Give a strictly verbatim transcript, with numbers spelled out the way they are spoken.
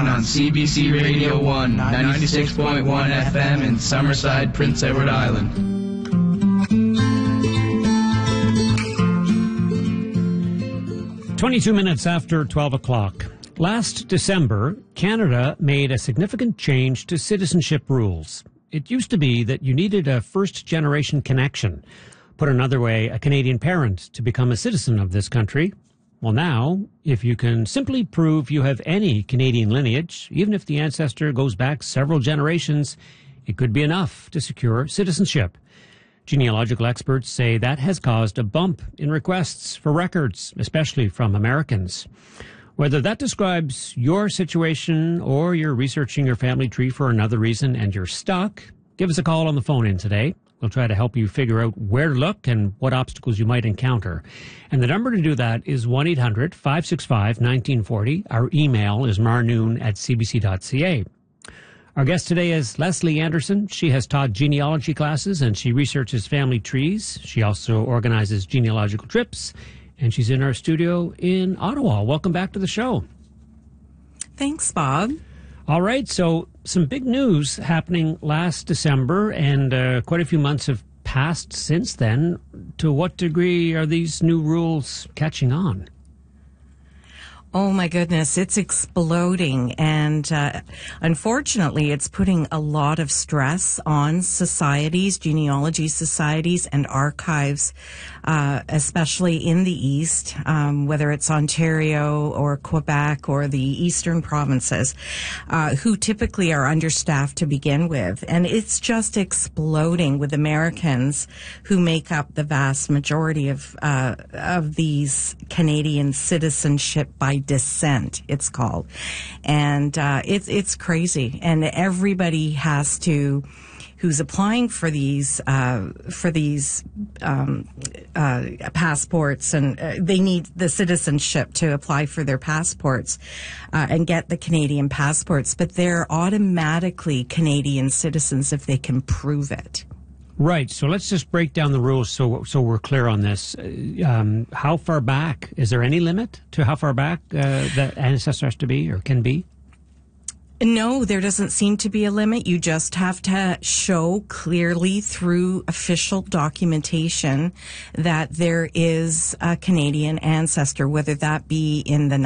on on C B C Radio one, ninety-six point one F M in Summerside, Prince Edward Island. twenty-two minutes after twelve o'clock. Last December, Canada made a significant change to citizenship rules. It used to be that you needed a first-generation connection. Put another way, a Canadian parent to become a citizen of this country. Well, now, if you can simply prove you have any Canadian lineage, even if the ancestor goes back several generations, it could be enough to secure citizenship. Genealogical experts say that has caused a bump in requests for records, especially from Americans. Whether that describes your situation or you're researching your family tree for another reason and you're stuck, give us a call on the phone in today. We'll try to help you figure out where to look and what obstacles you might encounter. And the number to do that is one eight hundred five six five one nine four zero. Our email is marnoon at c b c dot c a. Our guest today is Leslie Anderson. She has taught genealogy classes and she researches family trees. She also organizes genealogical trips, and she's in our studio in Ottawa. Welcome back to the show. Thanks, Bob. All right, so some big news happening last December, and uh, quite a few months have passed since then. To what degree are these new rules catching on? Oh, my goodness, it's exploding. And uh, unfortunately, it's putting a lot of stress on societies, genealogy societies and archives, uh, especially in the East, um, whether it's Ontario or Quebec or the eastern provinces, uh, who typically are understaffed to begin with. And it's just exploding with Americans who make up the vast majority of, uh, of these Canadian citizenship by descent, it's called. And uh, it's it's crazy. And everybody has to, who's applying for these uh, for these um, uh, passports, and uh, they need the citizenship to apply for their passports uh, and get the Canadian passports. But they're automatically Canadian citizens if they can prove it. Right. So let's just break down the rules so so we're clear on this. Um, how far back? Is there any limit to how far back uh, that ancestor has to be or can be? No, there doesn't seem to be a limit. You just have to show clearly through official documentation that there is a Canadian ancestor, whether that be in the